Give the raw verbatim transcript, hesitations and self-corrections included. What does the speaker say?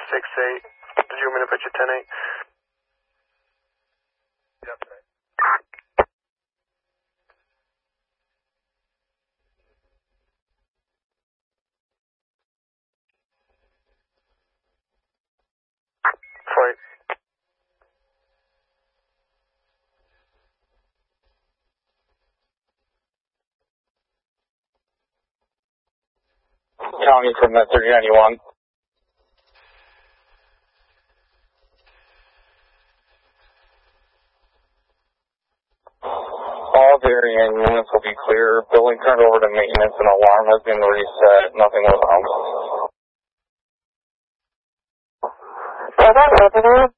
six eight. Did you want me to put you ten eight? Yep. Flight. County from that thirty ninety-one. All varying units will be clear. Building turned over to maintenance and alarm has been reset. Nothing was wrong.